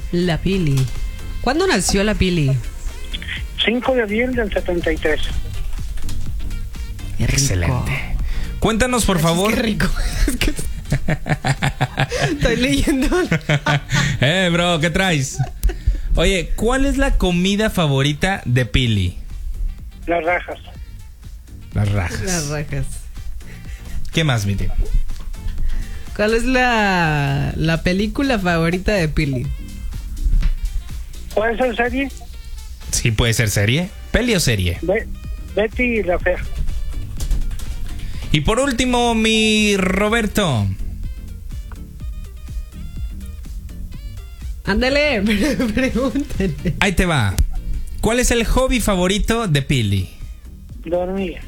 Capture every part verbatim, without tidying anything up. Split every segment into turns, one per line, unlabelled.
La Pili. ¿Cuándo nació la Pili?
cinco de abril del setenta y tres.
Qué rico.
Excelente. Cuéntanos, por favor.
Qué rico. Es que... Estoy leyendo.
Eh, bro, ¿qué traes? Oye, ¿cuál es la comida favorita de Pili?
Las rajas.
Las rajas.
Las rajas.
¿Qué más, mi tío?
¿Cuál es la, la película favorita de Pili?
¿Puede ser serie?
Sí, puede ser serie. ¿Peli o serie?
Be- Betty y la Fea.
Y por último, mi Roberto.
Ándale, pregúntale.
Ahí te va. ¿Cuál es el hobby favorito de Pili?
Dormía.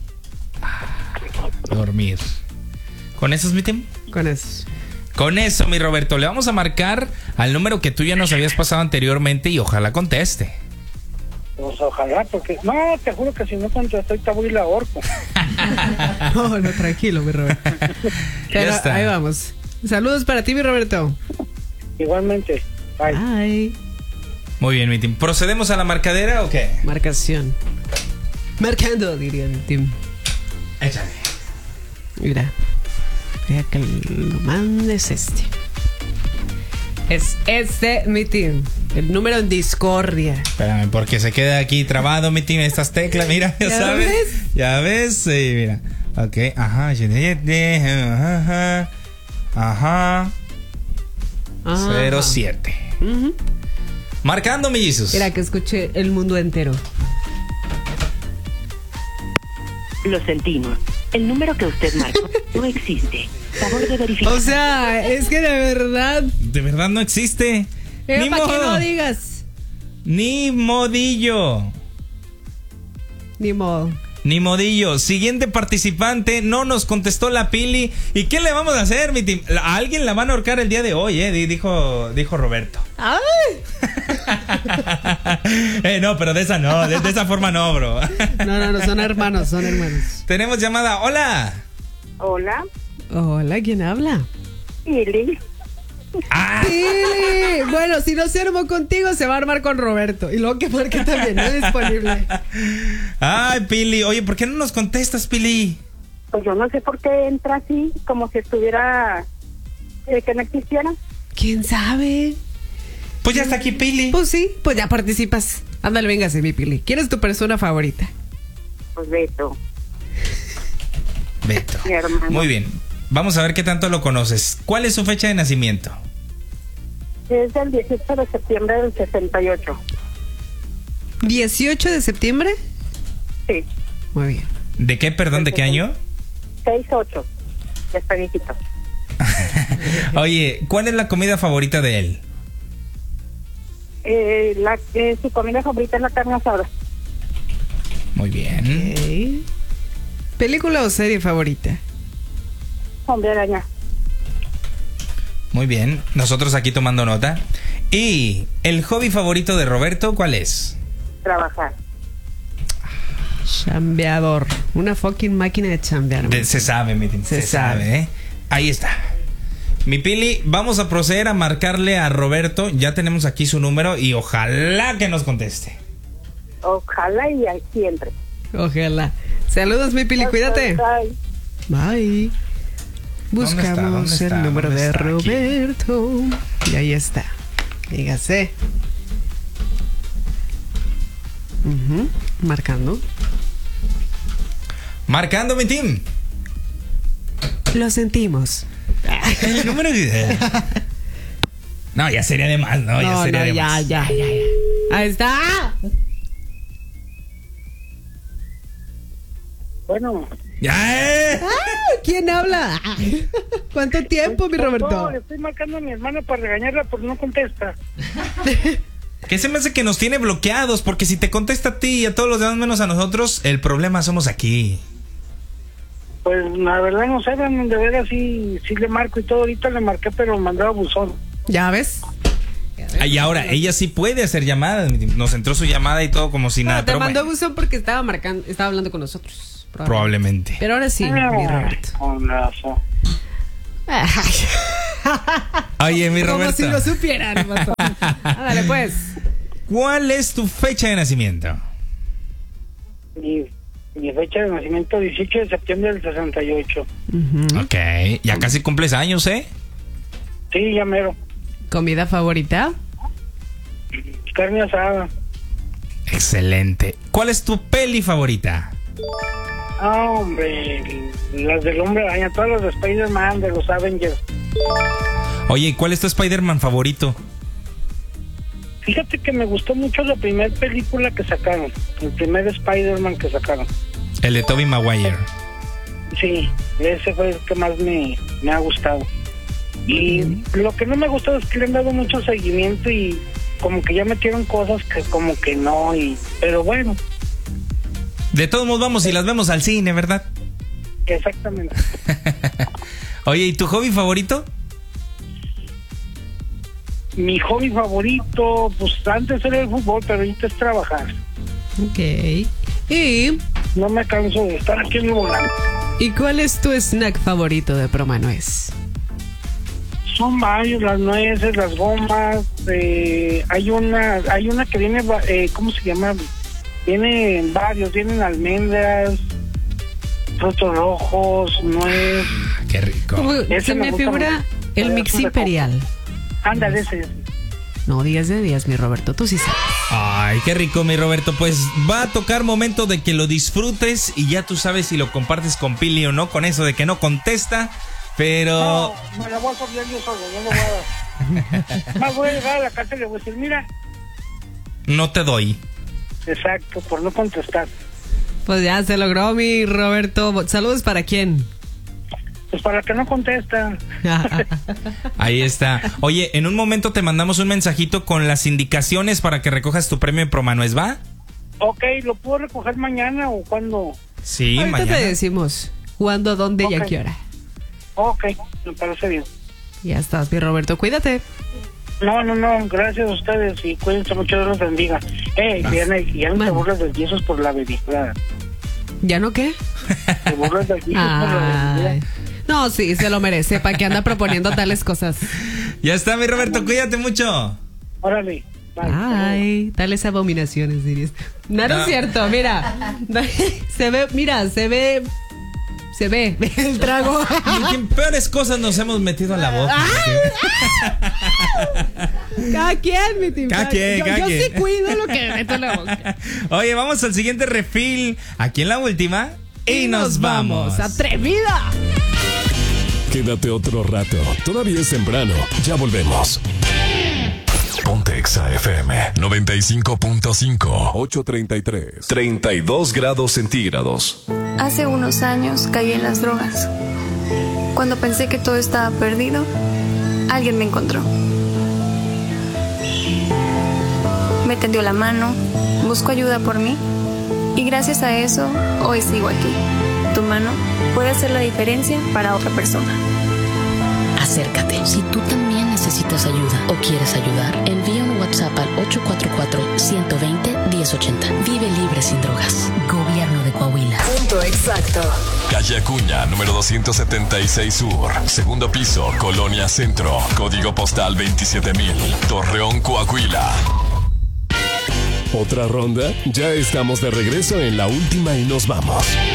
Dormir. ¿Con eso es mi team?
Con eso.
Con eso, mi Roberto, le vamos a marcar al número que tú ya nos habías pasado anteriormente y ojalá conteste.
Pues ojalá, porque... No, te juro que si no contesto, ahorita voy y la ahorco.
No, no, tranquilo, mi Roberto. Pero
Ya está.
ahí vamos. Saludos para ti, mi Roberto.
Igualmente. Bye.
Bye.
Muy bien, mi team. ¿Procedemos a la marcadera o qué?
Marcación. Marcando, diría el team.
Échale.
Mira. Mira que lo mandes este. Es este, mi team. El número en discordia.
Espérame, porque se queda aquí trabado, mi team, estas teclas. Mira, ya,
¿Ya
sabes.
ves?
Ya ves, sí, mira. Ok, ajá. Ajá. Ajá.
Ajá.
cero siete.
Ujú.
Marcando, mi Jesus.
Mira que escuché el mundo entero.
Lo sentimos. El número que usted marcó no existe. Favor de verificar.
O sea, es que de verdad.
De verdad no existe.
Eh,
Ni
para que
modo.
no digas.
Ni modillo.
Ni modo.
Ni modillo. Siguiente participante. No nos contestó la Pili. ¿Y qué le vamos a hacer, mi team? A alguien la van a ahorcar el día de hoy, eh. Dijo, dijo Roberto.
¡Ay!
eh, no, pero de esa no. De, de esa forma no, bro.
No, no, no, son hermanos, son hermanos.
Tenemos llamada. Hola.
Hola,
Hola, ¿quién habla?
Ili.
Ah,
Pili. Bueno, si no se armó contigo, se va a armar con Roberto. Y luego que marque también, no es disponible.
Ay, Pili. Oye, ¿por qué no nos contestas, Pili?
Pues yo no sé por qué entra así, como si estuviera, eh, que no existiera.
¿Quién sabe?
Pues ya está aquí, Pili.
Pues sí, pues ya participas. Ándale, véngase, mi Pili. ¿Quién es tu persona favorita?
Pues Beto,
Beto.
mi hermano.
Muy bien. Vamos a ver qué tanto lo conoces. ¿Cuál es su fecha de nacimiento?
Es del dieciocho de septiembre del sesenta y ocho.
¿dieciocho de septiembre?
Sí,
Muy bien.
¿De qué, perdón, de qué año?
seis ocho. Ya está viejito.
Oye, ¿cuál es la comida favorita de él?
Eh, la, eh, su comida favorita es la carne asada.
Muy bien.
Ok. ¿Película o serie favorita?
Hombre araña.
Muy bien. Nosotros aquí tomando nota. ¿Y el hobby favorito de Roberto cuál es?
Trabajar.
Chambeador. Una fucking máquina de chambear.
De- se sabe, mi team,
Se
se, sabe.
sabe.
¿eh? Ahí está. Mi Pili, vamos a proceder a marcarle a Roberto. Ya tenemos aquí su número y ojalá que nos conteste.
Ojalá y aquí entre.
Ojalá. Saludos, mi Pili, cuídate.
Bye.
Bye.
¿Dónde está?
Buscamos
¿Dónde está?
el número
¿Dónde
de
está? Aquí.
Roberto. Y ahí está. Dígase. Ujú. Marcando.
Marcando, mi team.
Lo sentimos.
El número de... No, ya sería de más, no, ya
No,
sería
no,
de
ya,
más.
ya, ya, ya. Ahí está.
Bueno.
Ya, eh.
Ah, ¿quién habla? ¿Cuánto tiempo, mi Roberto?
No, le estoy marcando a mi hermana para regañarla porque no contesta.
Que se me hace que nos tiene bloqueados, porque si te contesta a ti y a todos los demás menos a nosotros, el problema somos aquí.
Pues la verdad no sé, de veras sí, sí le marco y todo. Ahorita le marqué, pero mandaba buzón.
¿Ya ves?
Ah, y ahora, ella sí puede hacer llamadas. Nos entró su llamada y todo como si
No,
nada.
te
pero
mandó
bueno,
buzón porque estaba marcando, estaba hablando con nosotros.
probablemente.
Pero ahora sí, mi Roberto.
Con razón.
Ay.
Oye, mi
Como
Roberto.
si lo supieran. vato. Dale, pues.
¿Cuál es tu fecha de nacimiento?
Mi, mi fecha de nacimiento, dieciocho de septiembre del sesenta y ocho.
Uh-huh.
Ok, ya casi cumples años, ¿eh?
Sí, ya mero.
¿Comida favorita?
Carne asada.
Excelente. ¿Cuál es tu peli favorita?
Ah, hombre, las del Hombre Araña, todas las de Spider-Man, de los Avengers.
Oye, ¿y cuál es tu Spider-Man favorito?
Fíjate que me gustó mucho la primera película que sacaron, el primer Spider-Man que sacaron.
El de Tobey Maguire.
Sí, ese fue el que más me, me ha gustado. Y mm. lo que no me ha gustado es que le han dado mucho seguimiento y como que ya metieron cosas que como que no, y pero bueno.
De todos modos vamos y las vemos al cine, ¿verdad?
Exactamente.
Oye, ¿y tu hobby favorito?
Mi hobby favorito, pues antes era el fútbol, pero ahorita es trabajar.
Ok. ¿Y?
No me canso de estar aquí en el volante.
¿Y cuál es tu snack favorito de Promanuez?
Son varios, las nueces, las gomas. Eh, hay una, hay una que viene, eh, ¿cómo se llama? Vienen varios, vienen almendras, frutos rojos, nuez.
Qué rico.
Como
Ese
se
me
me
gusta
figura
mucho.
el
Ese
mix
me
imperial.
Ándale, ese.
No, diez de diez, mi Roberto, tú sí sabes.
Ay, qué rico, mi Roberto. Pues va a tocar momento de que lo disfrutes y ya tú sabes si lo compartes con Pili o no, con eso de que no contesta, pero...
No, me la voy a sortear yo solo, yo no voy a dar. Más voy a llegar a la casa y le voy a decir, mira.
No te doy.
Exacto, por no contestar.
Pues ya se logró, mi Roberto. ¿Saludos para quién?
Pues para que no contesta.
Ahí está. Oye, en un momento te mandamos un mensajito con las indicaciones para que recojas tu premio en Promanuez, ¿va?
Ok, ¿lo puedo recoger mañana o cuándo?
Sí,
Ahorita
mañana.
te decimos cuándo, dónde y a
Ok.
qué hora.
Ok, me parece bien.
Ya estás, mi Roberto. Cuídate.
No, no, no, gracias a ustedes y cuídense mucho, Dios los bendiga. Eh, ya, no- ya no te
Mande.
burles del Jesus por la bebida.
¿Ya no qué?
Te burles del Jesus por la
Ay.
bebida.
No, sí, se lo merece. ¿Para qué anda proponiendo tales cosas?
Ya está, mi Roberto, cuídate mucho.
Órale. bye.
Ay, tales abominaciones, dirías. No, no
No.
es cierto, mira. Se ve, mira, se ve. Se ve el trago.
Y en peores cosas nos hemos metido a la boca.
Cada quien, mi team.
Cada quien,
yo,
cada
yo
quien.
sí cuido lo que meto en la boca.
Oye, vamos al siguiente refill. Aquí en la última. Y, nos vamos.
¡Atrevida!
Quédate otro rato. Todavía es temprano. Ya volvemos. Ponte Exa F M noventa y cinco punto cinco. ocho treinta y tres. treinta y dos grados centígrados.
Hace unos años caí en las drogas. Cuando pensé que todo estaba perdido, alguien me encontró. Me tendió la mano, buscó ayuda por mí y gracias a eso hoy sigo aquí. Tu mano puede hacer la diferencia para otra persona.
Acércate. Si tú también necesitas ayuda o quieres ayudar, envía un WhatsApp al ocho cuatro cuatro, uno dos cero, uno cero ocho cero. Vive libre sin drogas. Gobierno de Coahuila.
Punto exacto.
Calle Acuña, número doscientos setenta y seis Sur. Segundo piso, Colonia Centro. Código postal veintisiete mil. Torreón, Coahuila. ¿Otra ronda? Ya estamos de regreso en la última y nos vamos.